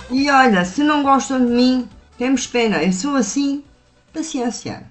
E olha, se não gostam de mim, temos pena, eu sou assim, paciência.